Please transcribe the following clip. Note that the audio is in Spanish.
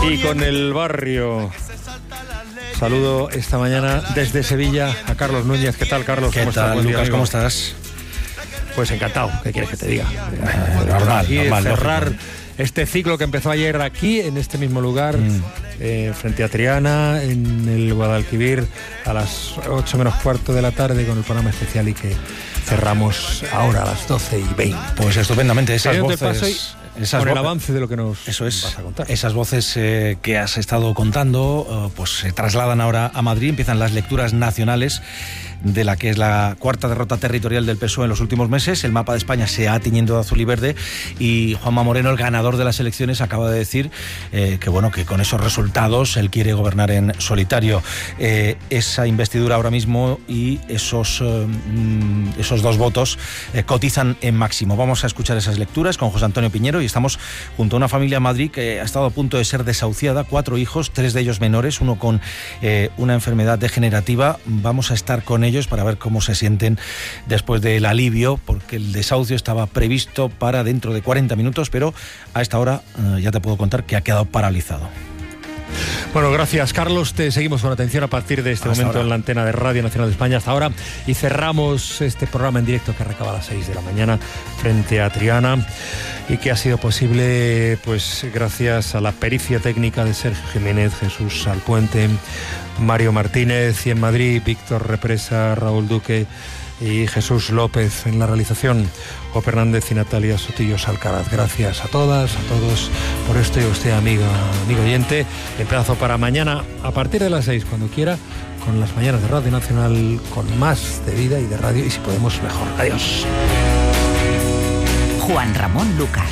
Y con el barrio. Saludo esta mañana desde Sevilla a Carlos Núñez. ¿Qué tal, Carlos? ¿Qué tal, Lucas? ¿Cómo estás? Pues encantado. ¿Qué quieres que te diga? Normal, cerrar lógico. Este ciclo que empezó ayer aquí, en este mismo lugar, frente a Triana, en el Guadalquivir, a las 8 menos cuarto de la tarde, con el programa especial, y que cerramos ahora a las 12:20. Pues estupendamente, esas el avance de lo que nos vas a contar. Esas voces que has estado contando, pues se trasladan ahora a Madrid. Empiezan las lecturas nacionales de la que es la cuarta derrota territorial del PSOE en los últimos meses. El mapa de España se ha tiñendo de azul y verde, y Juanma Moreno, el ganador de las elecciones, acaba de decir que con esos resultados él quiere gobernar en solitario. Esa investidura ahora mismo y esos 2 votos cotizan en máximo. Vamos a escuchar esas lecturas con José Antonio Piñero, y estamos junto a una familia en Madrid que ha estado a punto de ser desahuciada. 4 hijos, 3 de ellos menores, uno con una enfermedad degenerativa. Vamos a estar con ellos para ver cómo se sienten después del alivio, porque el desahucio estaba previsto para dentro de 40 minutos, pero a esta hora ya te puedo contar que ha quedado paralizado. Bueno, gracias, Carlos. Te seguimos con atención a partir de este momento en la antena de Radio Nacional de España hasta ahora, y cerramos este programa en directo que arrancaba a las 6 de la mañana frente a Triana, y que ha sido posible pues gracias a la pericia técnica de Sergio Jiménez, Jesús Alpuente, Mario Martínez, y en Madrid Víctor Represa, Raúl Duque y Jesús López en la realización, Jope Hernández y Natalia Sotillos Alcaraz. Gracias a todas, a todos por esto, y a usted, amigo oyente. Emplazo para mañana a partir de las 6, cuando quiera, con las mañanas de Radio Nacional, con más de vida y de radio, y si podemos mejor. Adiós. Juan Ramón Lucas.